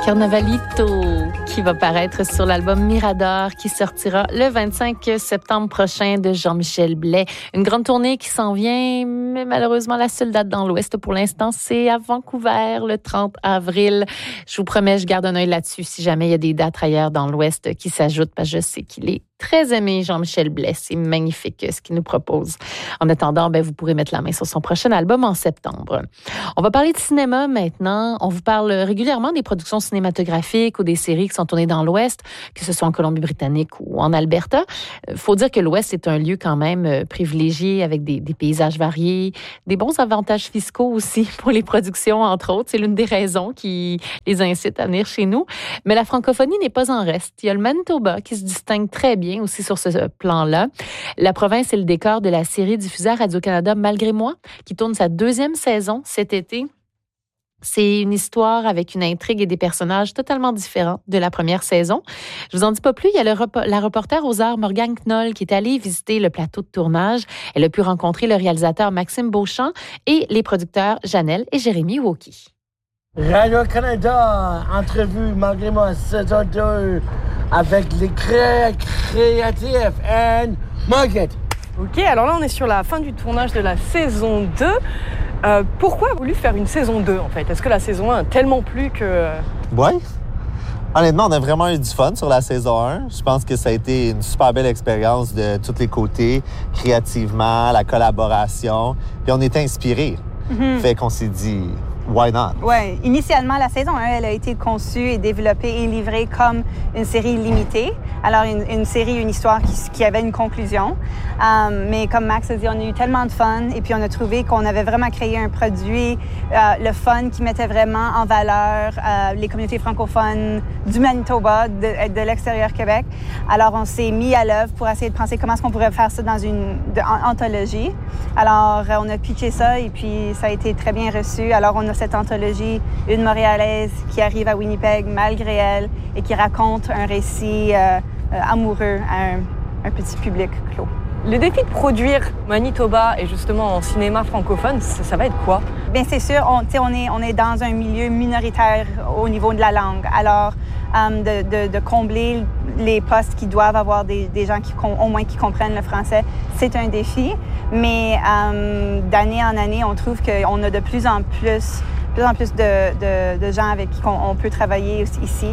Carnavalito, qui va paraître sur l'album Mirador, qui sortira le 25 septembre prochain de Jean-Michel Blais. Une grande tournée qui s'en vient, mais malheureusement, la seule date dans l'Ouest pour l'instant, c'est à Vancouver, le 30 avril. Je vous promets, je garde un œil là-dessus si jamais il y a des dates ailleurs dans l'Ouest qui s'ajoutent, parce que je sais qu'il est très aimé, Jean-Michel Blais. C'est magnifique ce qu'il nous propose. En attendant, vous pourrez mettre la main sur son prochain album en septembre. On va parler de cinéma maintenant. On vous parle régulièrement des productions cinématographiques ou des séries qui sont tournées dans l'Ouest, que ce soit en Colombie-Britannique ou en Alberta. Il faut dire que l'Ouest est un lieu quand même privilégié avec des paysages variés, des bons avantages fiscaux aussi pour les productions, entre autres. C'est l'une des raisons qui les incite à venir chez nous. Mais la francophonie n'est pas en reste. Il y a le Manitoba qui se distingue très bien aussi sur ce plan-là. La province est le décor de la série diffusée à Radio-Canada Malgré moi, qui tourne sa 2e saison cet été. C'est une histoire avec une intrigue et des personnages totalement différents de la première saison. Je vous en dis pas plus. Il y a la reporter aux arts Morgane Knoll qui est allée visiter le plateau de tournage. Elle a pu rencontrer le réalisateur Maxime Beauchamp et les producteurs Janelle et Jérémy Woki. Radio-Canada, entrevue Malgré moi, saison 2, avec les créatifs and market. Ok, alors là on est sur la fin du tournage de la saison 2. Pourquoi voulu faire une saison 2 en fait? Est-ce que la saison 1 a tellement plu que... Oui. Honnêtement, on a vraiment eu du fun sur la saison 1. Je pense que ça a été une super belle expérience de tous les côtés, créativement, la collaboration. Puis on était inspirés. Fait qu'on s'est dit... Why not? Oui. Initialement, la saison 1, elle a été conçue et développée et livrée comme une série limitée. Alors, une série, une histoire qui avait une conclusion. Mais comme Max a dit, on a eu tellement de fun et puis on a trouvé qu'on avait vraiment créé un produit, le fun qui mettait vraiment en valeur les communautés francophones du Manitoba, de l'extérieur Québec. Alors, on s'est mis à l'œuvre pour essayer de penser comment est-ce qu'on pourrait faire ça dans une anthologie. Alors, on a pitché ça et puis ça a été très bien reçu. Alors, on a cette anthologie, une Montréalaise qui arrive à Winnipeg malgré elle et qui raconte un récit amoureux à un petit public clos. Le défi de produire Manitoba et justement en cinéma francophone, ça va être quoi? Bien, c'est sûr, on est dans un milieu minoritaire au niveau de la langue. Alors, de combler les postes qui doivent avoir des gens au moins qui comprennent le français, c'est un défi. Mais d'année en année, on trouve qu'on a de plus en plus de gens avec qui on peut travailler ici.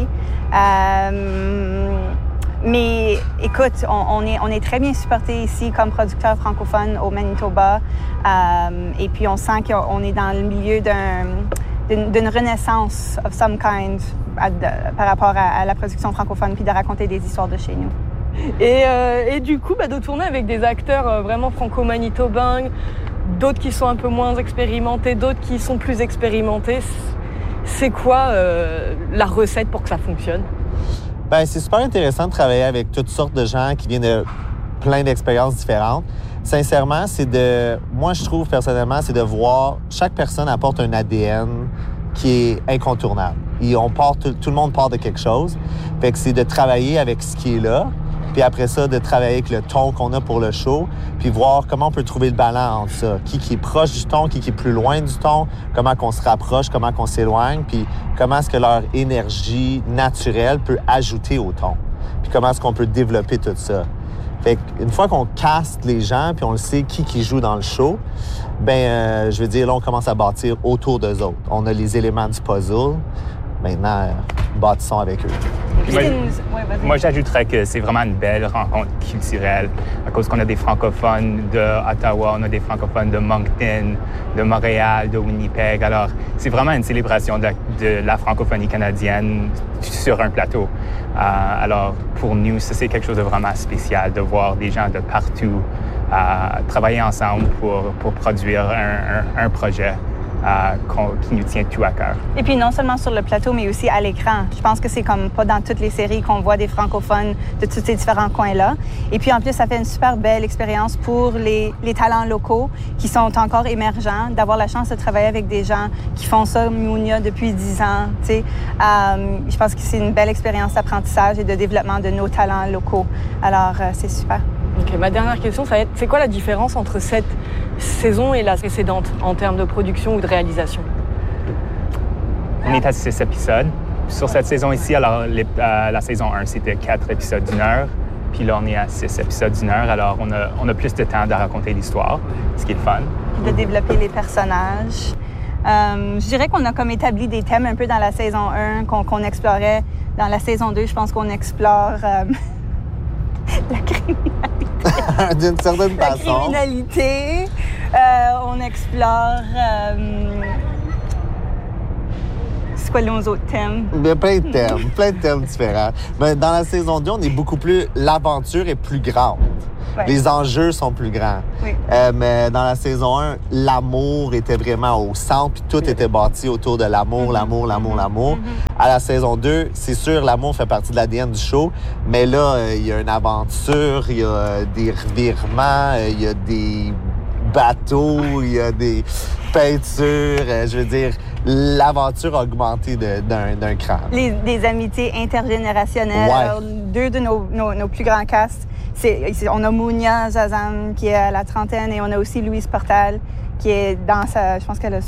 Mais écoute, on est très bien supporté ici comme producteur francophone au Manitoba. Et puis on sent qu'on est dans le milieu d'une renaissance of some kind par rapport à la production francophone puis de raconter des histoires de chez nous. Et du coup, de tourner avec des acteurs vraiment franco-manitobains, d'autres qui sont un peu moins expérimentés, d'autres qui sont plus expérimentés, c'est quoi la recette pour que ça fonctionne? C'est super intéressant de travailler avec toutes sortes de gens qui viennent de plein d'expériences différentes. Sincèrement, moi je trouve personnellement, c'est de voir chaque personne apporte un ADN qui est incontournable. Tout le monde part de quelque chose. Fait que c'est de travailler avec ce qui est là, puis après ça, de travailler avec le ton qu'on a pour le show, puis voir comment on peut trouver le balance entre ça. Qui est proche du ton, qui est plus loin du ton, comment qu'on se rapproche, comment qu'on s'éloigne, puis comment est-ce que leur énergie naturelle peut ajouter au ton. Puis comment est-ce qu'on peut développer tout ça. Fait qu'une fois qu'on caste les gens, puis on le sait qui joue dans le show, je veux dire, là, on commence à bâtir autour d'eux autres. On a les éléments du puzzle. Maintenant, bâtissons avec eux. Moi, j'ajouterais que c'est vraiment une belle rencontre culturelle à cause qu'on a des francophones d'Ottawa, on a des francophones de Moncton, de Montréal, de Winnipeg. Alors, c'est vraiment une célébration de la francophonie canadienne sur un plateau. Alors, pour nous, ça, c'est quelque chose de vraiment spécial de voir des gens de partout travailler ensemble pour produire un projet qui nous tient tout à cœur. Et puis non seulement sur le plateau, mais aussi à l'écran. Je pense que c'est comme pas dans toutes les séries qu'on voit des francophones de tous ces différents coins-là. Et puis en plus, ça fait une super belle expérience pour les talents locaux qui sont encore émergents, d'avoir la chance de travailler avec des gens qui font ça, Mounia, depuis 10 ans. Je pense que c'est une belle expérience d'apprentissage et de développement de nos talents locaux. Alors, c'est super. Ok, ma dernière question, ça va être, c'est quoi la différence entre cette saison et la précédente en termes de production ou de réalisation? On est à 6 épisodes. sur cette saison ici, alors la saison 1, c'était 4 épisodes d'1 heure. Puis là, on est à 6 épisodes d'1 heure. Alors, on a plus de temps de raconter l'histoire, ce qui est le fun. De développer les personnages. Je dirais qu'on a comme établi des thèmes un peu dans la saison 1 qu'on explorait. Dans la saison 2, je pense qu'on explore la criminalité. D'une certaine La façon. criminalité. On explore... c'est quoi nos autres thèmes? Il y a plein de thèmes différents. Mais dans la saison 2, on est beaucoup plus... L'aventure est plus grande. Ouais. Les enjeux sont plus grands. Oui. Mais dans la saison 1, l'amour était vraiment au centre, puis tout était bâti autour de l'amour, l'amour. À la saison 2, c'est sûr, l'amour fait partie de l'ADN du show, mais là, il y a une aventure, il y a des revirements, il y a des bateaux, il y a des peintures. Je veux dire, l'aventure a augmenté d'un cran. Des amitiés intergénérationnelles. Ouais. Alors, 2 de nos plus grands casts, on a Mounia Zazam qui est à la trentaine et on a aussi Louise Portal qui est dans je pense qu'elle a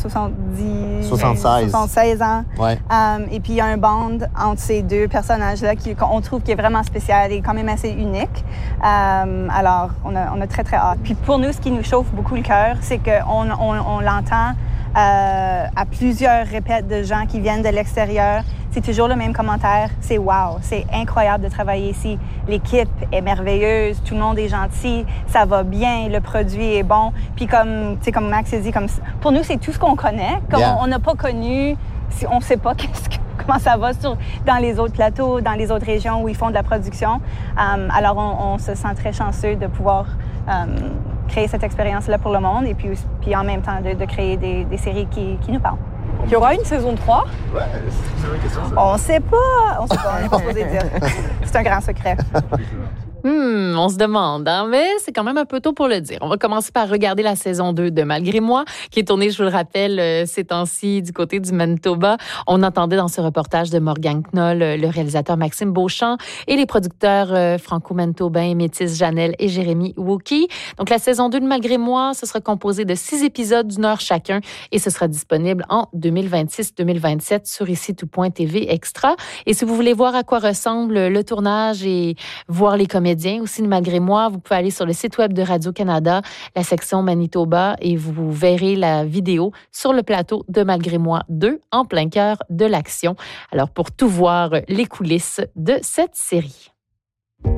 76 ans. Ouais. Et puis il y a un bond entre ces 2 personnages-là qu'on trouve qui est vraiment spécial et quand même assez unique. Alors, on a très, très hâte. Puis pour nous, ce qui nous chauffe beaucoup le cœur, c'est qu'on l'entend à plusieurs répètes de gens qui viennent de l'extérieur. C'est toujours le même commentaire. C'est wow, c'est incroyable de travailler ici. L'équipe est merveilleuse, tout le monde est gentil, ça va bien, le produit est bon. Puis comme Max a dit, pour nous, c'est tout ce qu'on connaît. Comme on n'a pas connu, on ne sait pas comment ça va dans les autres plateaux, dans les autres régions où ils font de la production. Alors, on se sent très chanceux de pouvoir créer cette expérience-là pour le monde et puis en même temps de créer des séries qui nous parlent. Il y aura une saison 3? Ouais, c'est une question, ça. On sait pas, on n'est pas supposé dire. C'est un grand secret. On se demande, hein? Mais c'est quand même un peu tôt pour le dire. On va commencer par regarder la saison 2 de Malgré moi, qui est tournée, je vous le rappelle, ces temps-ci du côté du Manitoba. On entendait dans ce reportage de Morgane Knoll le réalisateur Maxime Beauchamp et les producteurs franco-manitobains Métis Janelle et Jérémy Wookie. Donc, la saison 2 de Malgré moi, ce sera composé de 6 épisodes d'1 heure chacun et ce sera disponible en 2026-2027 sur ici tout.tv Extra. Et si vous voulez voir à quoi ressemble le tournage et voir les comédiens aussi de Malgré moi, vous pouvez aller sur le site web de Radio-Canada, la section Manitoba, et vous verrez la vidéo sur le plateau de Malgré moi 2, en plein cœur de l'action. Alors, pour tout voir les coulisses de cette série.